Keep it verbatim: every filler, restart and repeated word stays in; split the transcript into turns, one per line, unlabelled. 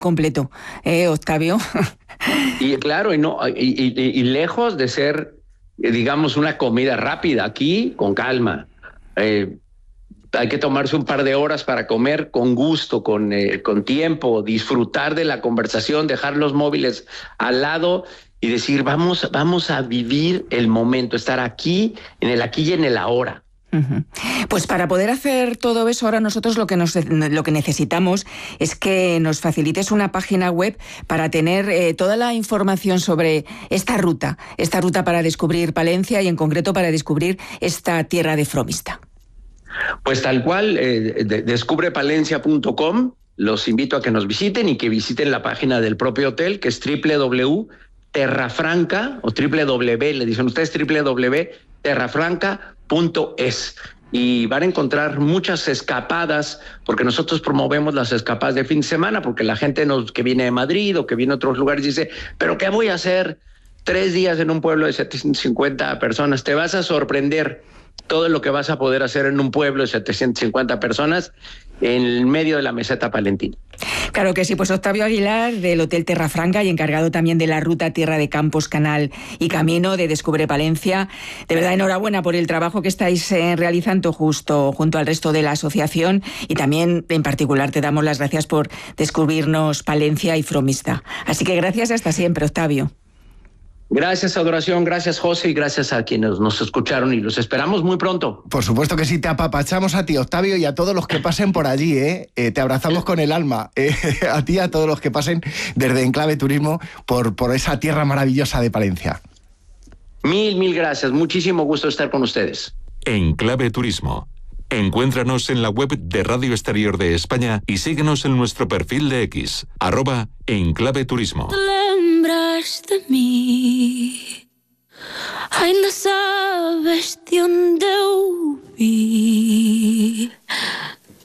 completo, ¿eh, Octavio?
Y claro, y, no, y, y, y lejos de ser, digamos, una comida rápida, aquí con calma. Eh, hay que tomarse un par de horas para comer con gusto, con, eh, con tiempo, disfrutar de la conversación, dejar los móviles al lado y decir, vamos, vamos a vivir el momento, estar aquí, en el aquí y en el ahora.
Uh-huh. Pues para poder hacer todo eso, ahora nosotros lo que, nos, lo que necesitamos es que nos facilites una página web para tener eh, toda la información sobre esta ruta, esta ruta para descubrir Palencia y en concreto para descubrir esta tierra de Fromista.
Pues tal cual, eh, de, descubre palencia punto com, los invito a que nos visiten y que visiten la página del propio hotel, que es doble u doble u doble u punto terrafranca o doble u doble u doble u, le dicen ustedes doble u doble u doble u punto terrafranca punto es, y van a encontrar muchas escapadas, porque nosotros promovemos las escapadas de fin de semana, porque la gente nos, que viene de Madrid o que viene de otros lugares dice, ¿pero qué voy a hacer tres días en un pueblo de setecientas cincuenta personas? Te vas a sorprender todo lo que vas a poder hacer en un pueblo de setecientas cincuenta personas en medio de la meseta palentina.
Claro que sí, pues Octavio Aguilar del Hotel Terrafranca y encargado también de la ruta Tierra de Campos, Canal y Camino de Descubre Palencia. De verdad, enhorabuena por el trabajo que estáis eh, realizando justo junto al resto de la asociación y también en particular te damos las gracias por descubrirnos Palencia y Fromista. Así que gracias hasta siempre, Octavio.
Gracias, Adoración, gracias, José, y gracias a quienes nos escucharon y los esperamos muy pronto.
Por supuesto que sí, te apapachamos a ti, Octavio, y a todos los que pasen por allí, ¿eh? eh te abrazamos con el alma, eh, a ti y a todos los que pasen desde Enclave Turismo por, por esa tierra maravillosa de Palencia.
Mil, mil gracias, muchísimo gusto estar con ustedes.
Enclave Turismo. Encuéntranos en la web de Radio Exterior de España y síguenos en nuestro perfil de X, arroba Enclave Turismo.
De mí, ainda sabes de onde eu vim.